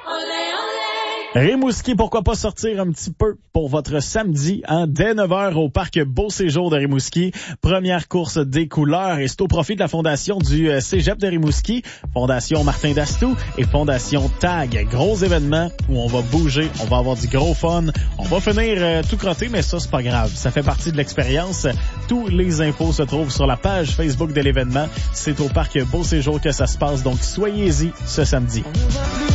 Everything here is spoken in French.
Rimouski, pourquoi pas sortir un petit peu pour votre samedi, dès 9h au parc Beau Séjour de Rimouski. Première course des couleurs et c'est au profit de la fondation du Cégep de Rimouski, Fondation Martin Dastou et Fondation TAG. Gros événement où on va bouger, on va avoir du gros fun. On va finir tout crotté, mais ça, c'est pas grave. Ça fait partie de l'expérience. Tous les infos se trouvent sur la page Facebook de l'événement. C'est au parc Beau Séjour que ça se passe, donc soyez-y ce samedi.